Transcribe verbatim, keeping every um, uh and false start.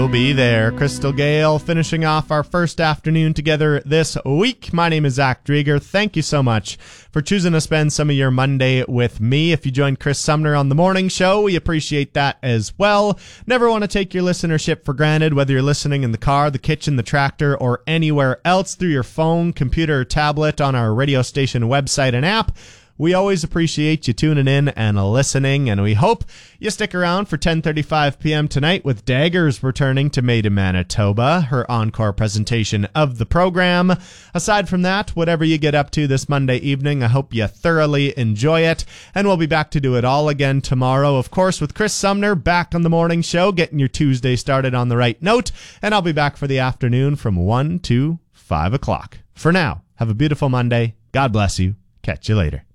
We'll be there. Crystal Gale finishing off our first afternoon together this week. My name is Zach Drieger. Thank you so much for choosing to spend some of your Monday with me. If you joined Chris Sumner on the morning show, we appreciate that as well. Never want to take your listenership for granted, whether you're listening in the car, the kitchen, the tractor, or anywhere else through your phone, computer, or tablet on our radio station website and app. We always appreciate you tuning in and listening, and we hope you stick around for ten thirty-five p.m. tonight with Daggers returning to Made in Manitoba, her encore presentation of the program. Aside from that, whatever you get up to this Monday evening, I hope you thoroughly enjoy it, and we'll be back to do it all again tomorrow, of course, with Chris Sumner back on the morning show, getting your Tuesday started on the right note, and I'll be back for the afternoon from one to five o'clock. For now, have a beautiful Monday. God bless you. Catch you later.